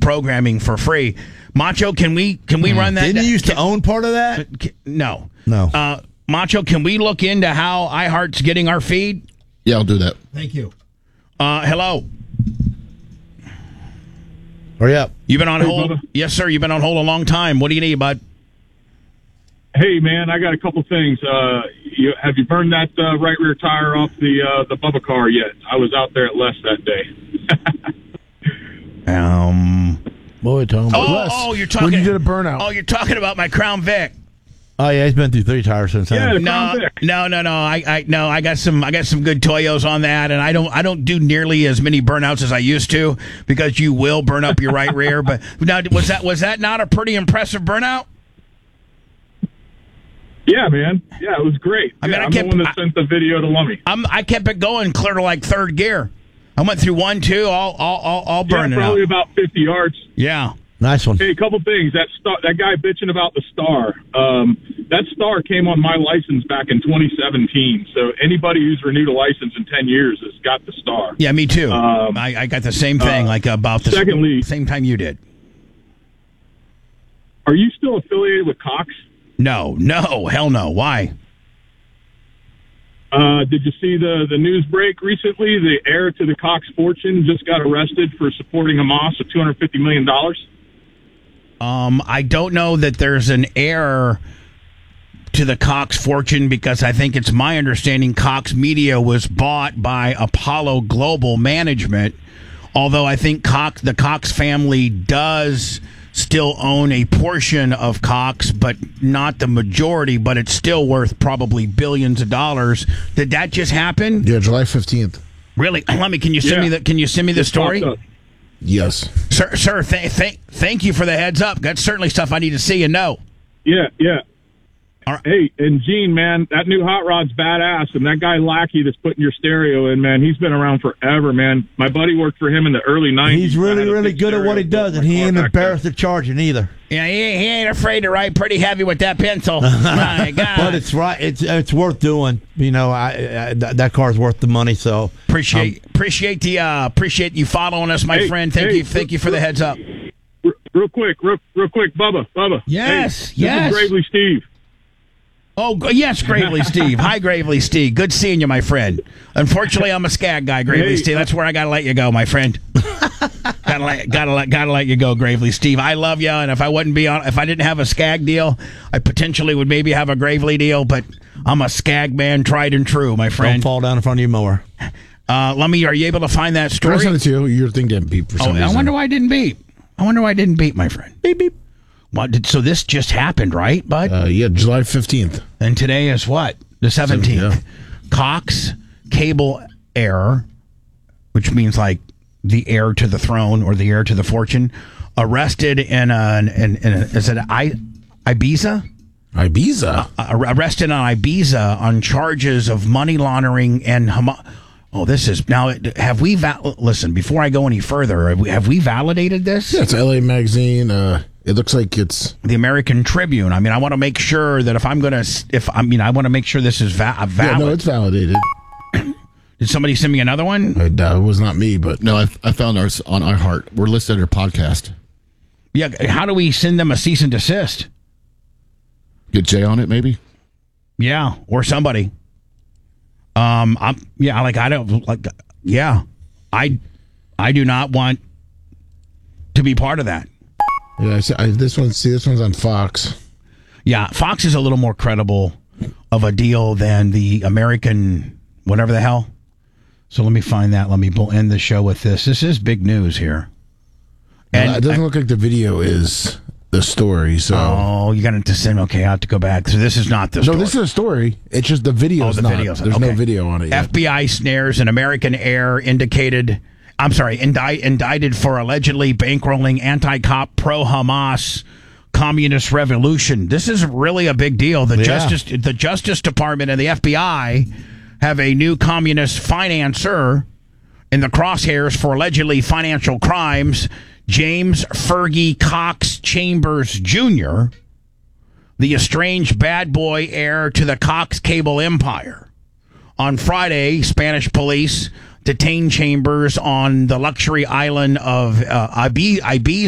programming for free. Macho, can we run that? Didn't you used to own part of that? No. No. Macho, can we look into how iHeart's getting our feed? Yeah, I'll do that. Thank you. Hello. Hurry up. You've been on hold? Bubba. Yes, sir. You've been on hold a long time. What do you need, bud? Hey, man, I got a couple things. Have you burned that right rear tire off the Bubba car yet? I was out there at Les that day. What are we talking about? Oh, you're talking. When you did a burnout. Oh, you're talking about my Crown Vic. Oh, yeah, he's been through 3 tires since Yeah, then. the Crown Vic. No. I got some good Toyos on that, and I don't do nearly as many burnouts as I used to because you will burn up your right rear. But now, was that not a pretty impressive burnout? Yeah, man. Yeah, it was great. I mean, I'm the one that sent the video to Lummy. I kept it going clear to like third gear. I went through 1, 2, all burning probably out. about 50 yards. Yeah. Nice one. Hey, a couple things. That guy bitching about the star. That star came on my license back in 2017. So anybody who's renewed a license in 10 years has got the star. Yeah, me too. I got the same thing, like about the same time you did. Are you still affiliated with Cox? No, hell no. Why? Did you see the news break recently? The heir to the Cox fortune just got arrested for supporting Hamas with $250 million. I don't know that there's an heir to the Cox fortune because I think it's my understanding Cox Media was bought by Apollo Global Management, although I think the Cox family does still own a portion of Cox, but not the majority, but it's still worth probably billions of dollars. Did that just happen? Yeah, July 15th. Really? Let me. Can you send me the story? Yes. Sir, thank you for the heads up. That's certainly stuff I need to see and know. Yeah. All right. Hey, and Gene, man, that new hot rod's badass, and that guy Lackey that's putting your stereo in, man, he's been around forever, man. My buddy worked for him in the early 90s. He's really good at what he does, and he ain't embarrassed to charge it either. Yeah, he ain't afraid to write pretty heavy with that pencil. My God. But it's right. It's worth doing. You know, that car's worth the money. So appreciate you following us, my friend. Thank you for the heads up. Real quick, Bubba. Yes, This is Gravely Steve. Oh, yes, Gravely Steve. Hi, Gravely Steve. Good seeing you, my friend. Unfortunately, I'm a skag guy, Gravely Steve. That's where I got to let you go, my friend. gotta let you go, Gravely Steve. I love you, and if I didn't have a skag deal, I potentially would maybe have a Gravely deal, but I'm a skag man, tried and true, my friend. Don't fall down in front of your mower. Lummy, are you able to find that story? I sent it to you. Your thing didn't beep for some reason. I wonder why I didn't beep, my friend. Beep, beep. So this just happened, right, bud? Yeah, July 15th. And today is what? The 17th. Yeah. Cox cable heir, which means like the heir to the throne or the heir to the fortune, arrested in is it Ibiza? Ibiza. Arrested on Ibiza on charges of money laundering and Hamas. Oh, this is now. Have we listen? Before I go any further, have we validated this? Yeah, it's LA Magazine. It looks like it's the American Tribune. I mean, I want to make sure that I want to make sure this is valid. Yeah, no, it's validated. Did somebody send me another one? It was not me, but no, I found ours on iHeart. We're listed on our podcast. Yeah, how do we send them a cease and desist? Get Jay on it, maybe. Yeah, or somebody. I do not want to be part of that. Yeah, this one's on Fox. Yeah, Fox is a little more credible of a deal than the American whatever the hell. So let me find that. Let me end the show with this. This is big news here. And it doesn't look like the video is the story. So you got to send. Okay, I have to go back. So this is not the story. No, this is a story. It's just the video. Oh, the videos. There's no video on it yet. FBI snares an American heir indicted for allegedly bankrolling anti-cop pro-Hamas communist revolution. This is really a big deal. The Justice Department and the FBI have a new communist financier in the crosshairs for allegedly financial crimes. James Fergie Cox Chambers Jr., the estranged bad boy heir to the Cox cable empire. On Friday, Spanish police detained Chambers on the luxury island of Ibiza